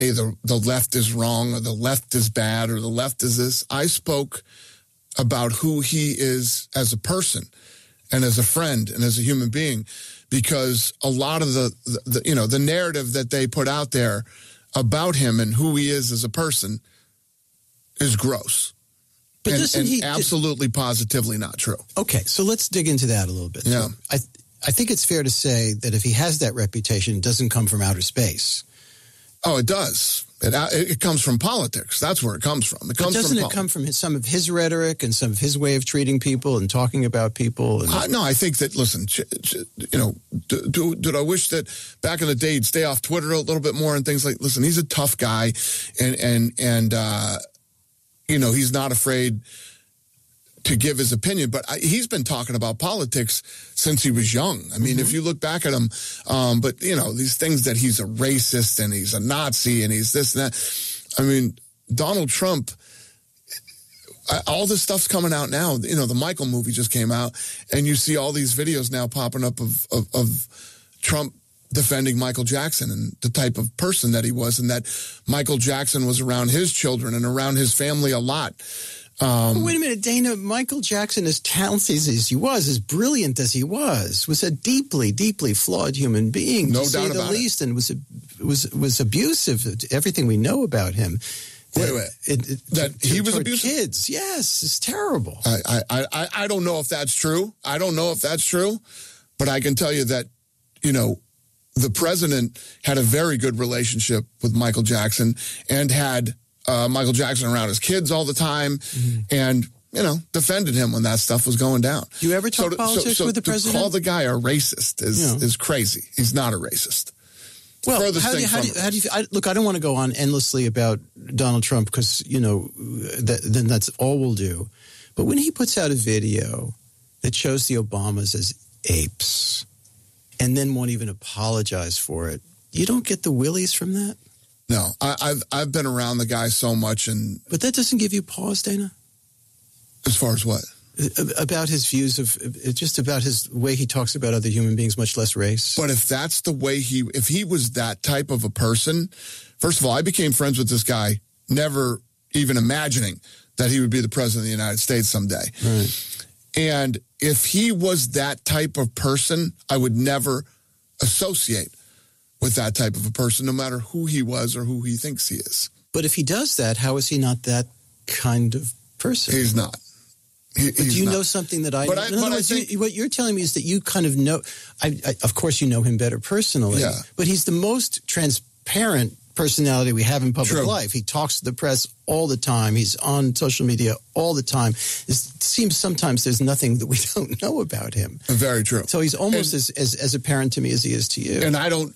hey, the left is wrong or the left is bad or the left is this. I spoke about who he is as a person and as a friend and as a human being, because a lot of the narrative that they put out there about him and who he is as a person is gross. But and absolutely positively not true. Okay, so let's dig into that a little bit. Yeah. So I think it's fair to say that if he has that reputation, it doesn't come from outer space. Oh, it does. It comes from politics. That's where it comes from. Doesn't it come from some of his rhetoric and some of his way of treating people and talking about people? No, I think that, listen, did I wish that back in the day he'd stay off Twitter a little bit more and things like, listen, he's a tough guy and he's not afraid to give his opinion, but he's been talking about politics since he was young. I mean, if you look back at him, but these things that he's a racist and he's a Nazi and he's this and that. I mean, Donald Trump, all this stuff's coming out now. The Michael movie just came out, and you see all these videos now popping up of Trump defending Michael Jackson and the type of person that he was, and that Michael Jackson was around his children and around his family a lot. Wait a minute, Dana. Michael Jackson, as talented as he was, as brilliant as he was a deeply, deeply flawed human being, no to doubt say the about least, and was abusive to everything we know about him. Wait. That he was abusive? Kids, yes, it's terrible. I don't know if that's true. But I can tell you that, the president had a very good relationship with Michael Jackson and had Michael Jackson around his kids all the time and, defended him when that stuff was going down. Do you ever talk politics with the president? To call the guy a racist is crazy. He's not a racist. Well, how do you look, I don't want to go on endlessly about Donald Trump because, then that's all we'll do. But when he puts out a video that shows the Obamas as apes and then won't even apologize for it, you don't get the willies from that? No, I've been around the guy so much, but that doesn't give you pause, Dana? As far as what? About his views just about his way he talks about other human beings, much less race. But if that's the way if he was that type of a person, first of all, I became friends with this guy, never even imagining that he would be the president of the United States someday. Right. And if he was that type of person, I would never associate with that type of a person, no matter who he was or who he thinks he is. But if he does that, how is he not that kind of person? He's not. Do you know something that I know? In other words, what you're telling me is that you kind of know, of course you know him better personally, but he's the most transparent personality we have in public life. He talks to the press all the time. He's on social media all the time. It seems sometimes there's nothing that we don't know about him. Very true. So he's almost as apparent to me as he is to you. And I don't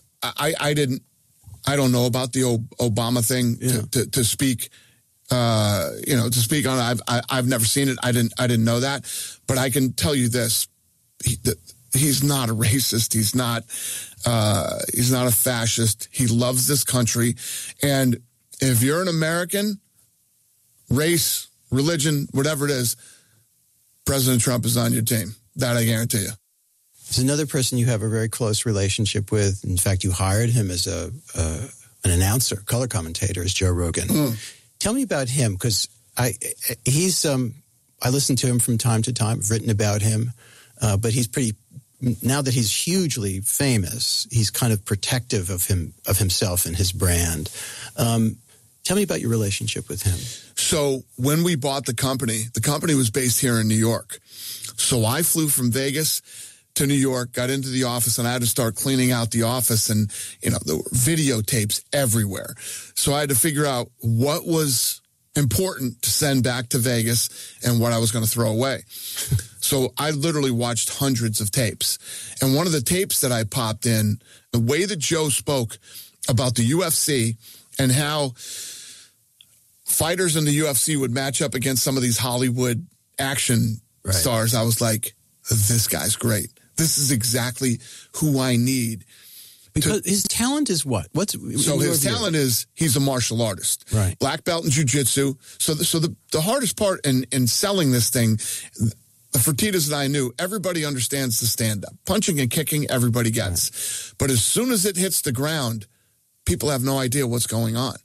know about the Obama thing to speak. To speak on it. I've never seen it. I didn't know that, but I can tell you this: he's not a racist. He's not a fascist. He loves this country, and if you're an American, race, religion, whatever it is, President Trump is on your team. That I guarantee you. There's another person you have a very close relationship with. In fact, you hired him as an announcer, color commentator, as Joe Rogan. Tell me about him, because I listen to him from time to time. I've written about him, but now that he's hugely famous, he's kind of protective of himself and his brand. Tell me about your relationship with him. So when we bought the company was based here in New York. So I flew from Vegas to New York, got into the office, and I had to start cleaning out the office, and, there were videotapes everywhere. So I had to figure out what was important to send back to Vegas and what I was going to throw away. So I literally watched hundreds of tapes. And one of the tapes that I popped in, the way that Joe spoke about the UFC and how fighters in the UFC would match up against some of these Hollywood action stars, I was like, this guy's great. This is exactly who I need. Because his talent is what? His talent is he's a martial artist. Right. Black belt in jiu-jitsu. So the hardest part in selling this thing, the Fertittas that I knew, everybody understands the stand-up. Punching and kicking, everybody gets. Right. But as soon as it hits the ground, people have no idea what's going on.